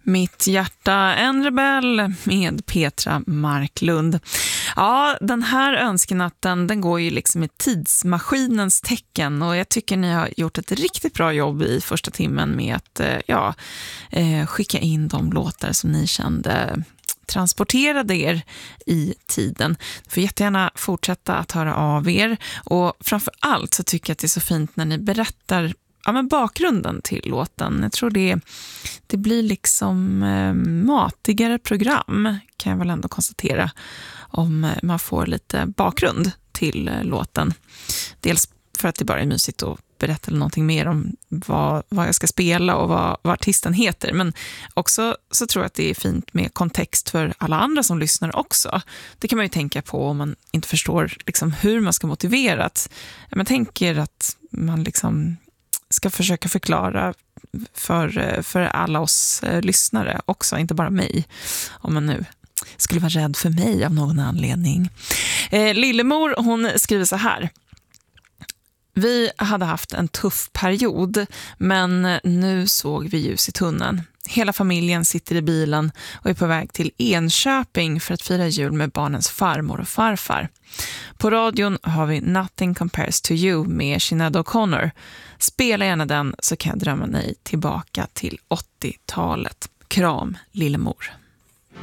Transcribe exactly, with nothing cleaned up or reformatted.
Mitt hjärta en rebell med Petra Marklund. Ja, den här önskenatten den går ju liksom i tidsmaskinens tecken och jag tycker ni har gjort ett riktigt bra jobb i första timmen med att ja, skicka in de låtar som ni kände transporterade er i tiden. Ni får jättegärna fortsätta att höra av er och framför allt så tycker jag att det är så fint när ni berättar ja, men bakgrunden till låten. Jag tror det, det blir liksom eh, matigare program kan jag väl ändå konstatera om man får lite bakgrund till eh, låten. Dels för att det bara är mysigt att berätta någonting mer om vad, vad jag ska spela och vad, vad artisten heter. Men också så tror jag att det är fint med kontext för alla andra som lyssnar också. Det kan man ju tänka på om man inte förstår liksom, hur man ska motivera. Att, man tänker att man liksom ska försöka förklara för, för alla oss eh, lyssnare också, inte bara mig. Om man nu skulle vara rädd för mig av någon anledning. Eh, Lillemor, hon skriver så här. Vi hade haft en tuff period, men nu såg vi ljus i tunneln. Hela familjen sitter i bilen och är på väg till Enköping för att fira jul med barnens farmor och farfar. På radion har vi Nothing Compares to You med Sinéad O'Connor. Spela gärna den så kan jag drömma mig tillbaka till åttiotalet. Kram, Lillemor.